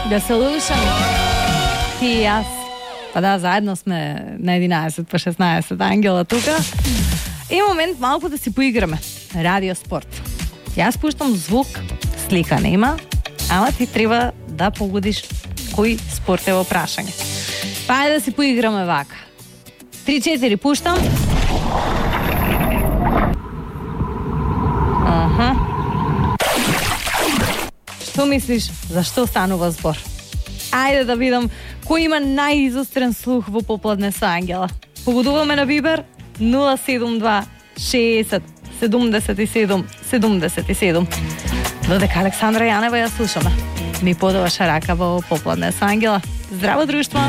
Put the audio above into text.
Да се слушаме. Ти и аз. Па да, заедно сме на 11 по 16 Ангела тука. И момент малко да си поиграме. Радио спорт. Јас пуштам звук, слика нема, ама ти треба да погодиш кој спорт е во прашање. Па ајде да си поиграме вака. 3-4 пуштам. Што мислиш, зашто станува збор? Ајде да видам кој има најизострен слух во попладне со Ангела. Погодуваме на Вибер 072 60 77 77. Додека Александра Јанева ја слушаме. Ми подаваше рака во попладне со Ангела. Здраво, друштво!